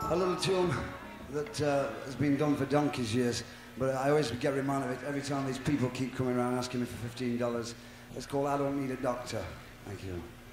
a little tune that has been done for donkey's years, but I always get reminded of it every time these people keep coming around asking me for $15. It's called I Don't Need a Doctor. Thank you.